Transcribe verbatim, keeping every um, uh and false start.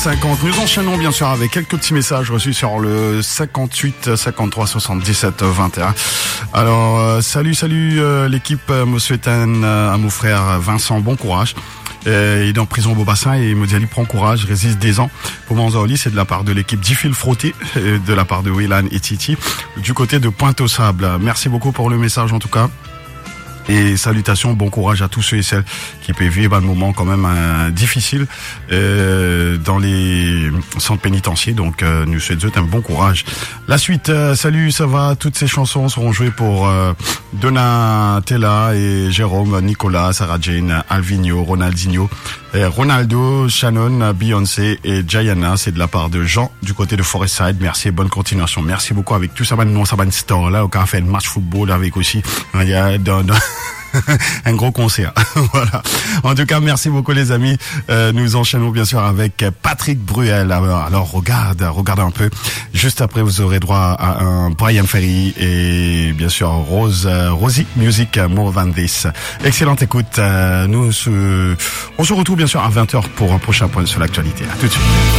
cinquante. Nous enchaînons bien sûr avec quelques petits messages reçus sur le cinquante-huit cinquante-trois soixante-dix-sept vingt et un. Alors, euh, salut, salut euh, l'équipe, euh, me souhaite un, euh, à mon frère Vincent, bon courage. Euh, il est en prison au Beaubassin et il me dit Ali, prends courage, résiste des ans. Pour Manzaoli, c'est de la part de l'équipe Diffil Frotté, de la part de Willan et Titi, du côté de Pointe-aux-Sables. Merci beaucoup pour le message en tout cas. Et salutations, bon courage à tous ceux et celles qui peuvent vivre un moment quand même euh, difficile euh, dans les centres pénitentiaires. Donc euh, nous souhaitons un bon courage. La suite, euh, salut, ça va. Toutes ces chansons seront jouées pour euh, Donatella et Jérôme, Nicolas, Sarah Jane, Alvino, Ronaldinho, euh, Ronaldo, Shannon, Beyoncé et Jayana. C'est de la part de Jean du côté de Forestside. Merci et bonne continuation. Merci beaucoup avec tout ça. Non, ça va une star là, au a fait un match football avec aussi. Il y a dans, dans un gros concert. Voilà. En tout cas, merci beaucoup les amis. Euh, nous enchaînons bien sûr avec Patrick Bruel. Alors, alors regarde, regarde un peu. Juste après, vous aurez droit à un Brian Ferry et bien sûr Rose, euh, Rosie Music More Than This. Excellente écoute. Euh, nous, se, on se retrouve bien sûr à vingt heures pour un prochain point sur l'actualité. À tout de suite.